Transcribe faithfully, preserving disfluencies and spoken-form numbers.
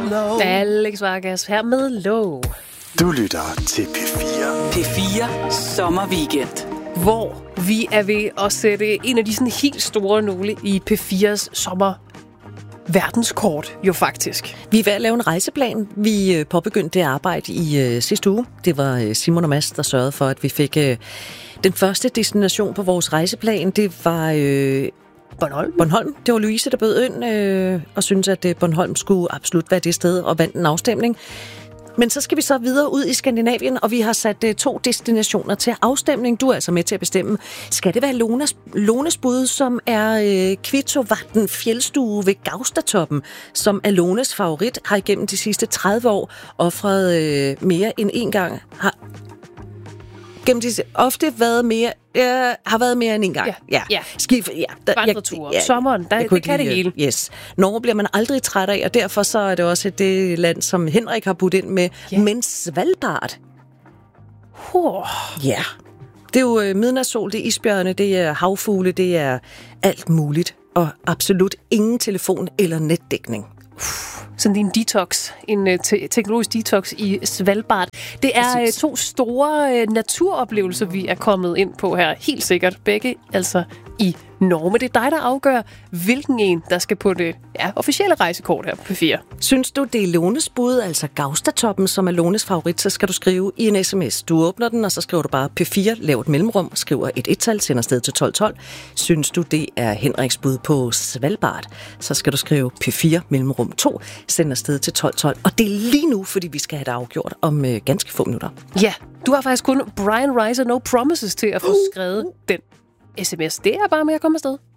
Low. Alex Vargas her med Low. Du lytter til P fire. P fire Sommerweekend. Hvor vi er ved at sætte en af de sådan helt store nåle i P fires sommer verdenskort, jo faktisk. Vi er ved at lave en rejseplan. Vi påbegyndte det arbejde i øh, sidste uge. Det var Simon og Mads, der sørgede for, at vi fik øh, den første destination på vores rejseplan. Det var øh, Bornholm. Bornholm. Det var Louise, der bød ind øh, og syntes, at øh, Bornholm skulle absolut være det sted og vandt en afstemning. Men så skal vi så videre ud i Skandinavien, og vi har sat uh, to destinationer til afstemning. Du er altså med til at bestemme. Skal det være Lones, Lones bud, som er uh, Kvittovatn fjeldstue ved Gaustatoppen, som er Lones favorit, har igennem de sidste tredive år offret uh, mere end en gang. Har gennem de ofte været mere, øh, har været mere end en gang. Ja. ja. ja. Skif, ja. Der, Vandreture. Ja. Sommeren, der, det kan det hele. Yes. Norge bliver man aldrig træt af, og derfor så er det også det land, som Henrik har budt ind med. Ja. Men Svalbard. Oh. Ja. Det er jo midnatssol, det er isbjørne, det er havfugle, det er alt muligt. Og absolut ingen telefon eller netdækning. Sådan en detox, en uh, te- teknologisk detox i Svalbard. Det er uh, to store uh, naturoplevelser, vi er kommet ind på her. Helt sikkert. Begge altså i Norge. Men det er dig, der afgør, hvilken en, der skal på det ja, officielle rejsekort her på P fire. Synes du, det er Lones bud, altså Gaustatoppen, som er Lones favorit, så skal du skrive i en sms. Du åbner den, og så skriver du bare P fire, lav et mellemrum, skriver et et-tal, sender sted til tolv tolv. Synes du, det er Henriks bud på Svalbard, så skal du skrive P fire, mellemrum to, sender sted til tolv tolv. Og det er lige nu, fordi vi skal have det afgjort om øh, ganske få minutter. Ja, du har faktisk kun Brian Rice og No Promises til at få skrevet den sms. Det er bare med at komme afsted.